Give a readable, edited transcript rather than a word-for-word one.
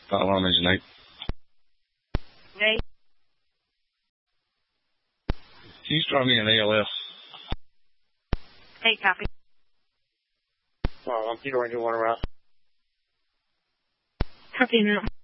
Alarm engine 8. Hey. Can you drive me an ALS? Hey, copy. I'm Peter Ranger 1 around. Copy now.